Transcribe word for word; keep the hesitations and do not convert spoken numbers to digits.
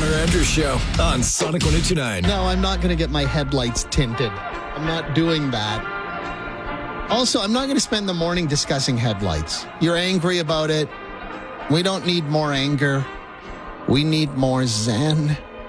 Tyler Andrews Show on Sonic one oh two point nine. No, I'm not going to get my headlights tinted. I'm not doing that. Also, I'm not going to spend the morning discussing headlights. You're angry about it. We don't need more anger. We need more zen.